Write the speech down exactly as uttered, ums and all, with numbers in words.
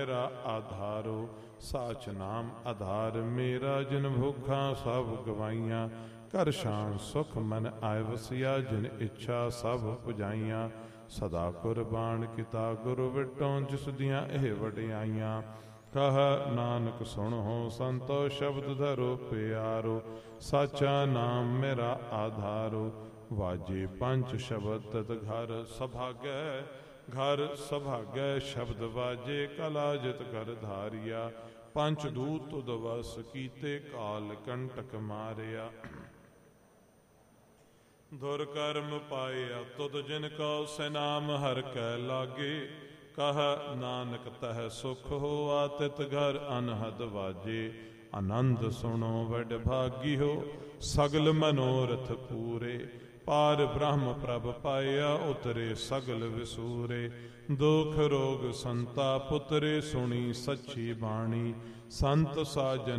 ਮੇਰਾ ਆਧਾਰੋ ਸਾਚ ਨਾਮ ਆਧਾਰ ਮੇਰਾ। ਜਿਨ ਭੁੱਖਾਂ ਸਭ ਗਵਾਈਆਂ ਘਰ ਸ਼ਾਨ ਸੁਖ ਮਨ ਆਇ ਵਸਿਆ। ਜਿਨ ਇੱਛਾ ਸਭ ਪੁਜਾਈਆਂ ਸਦਾ ਕੁਰਬਾਨ ਕੀਤਾ ਗੁਰੂ ਵਿਟੋਂ। ਜਿਸ ਦੀਆਂ ਇਹ ਵਡਿਆਈਆਂ ਕਹ ਨਾਨਕ ਸੁਣੋ ਸੰਤੋ ਸ਼ਬਦ ਧਰੋ ਪਿਆਰੋ। ਸਾਚਾ ਨਾਮ ਮੇਰਾ ਆਧਾਰੋ ਵਾਜੇ ਪੰਜ ਸ਼ਬਦ ਤਤ ਘਰ ਸੁਭਾਗੈ। ਘਰ ਸੁਭਾਗੈ ਸ਼ਬਦ ਵਾਜੇ ਕਲਾ ਜਿਤ ਕਰ ਧਾਰਿਆ। ਪੰਚ ਦੂਤ ਤੁਧ ਵਸ ਕੀਤੇ ਕਾਲ ਕੰਟਕ ਮਾਰਿਆ। ਧੁਰ ਕਰਮ ਪਾਇਆ ਤੁਧ ਜਿਨ ਕਉ ਸੇ ਨਾਮ ਹਰਿ ਕੈ ਲਾਗੇ। ਕਹ ਨਾਨਕ ਤਹ ਸੁਖ ਹੋਆ ਤਿਤ ਘਰ ਅਨਹਦ ਵਾਜੇ। ਆਨੰਦ ਸੁਣੋ ਵਡ ਭਾਗੀ ਹੋ ਸਗਲ ਮਨੋਰਥ ਪੂਰੇ। ਪਾਰ ਬ੍ਰਹਮ ਪ੍ਰਭ ਪਾਇਆ ਉਤਰੇ ਸਗਲ ਵਿਸੂਰੇ। ਦੁਖ ਰੋਗ ਸੰਤਾਪ ਉਤਰੇ ਸੁਣੀ ਸੱਚੀ ਬਾਣੀ। ਸੰਤ ਸਾਜਨ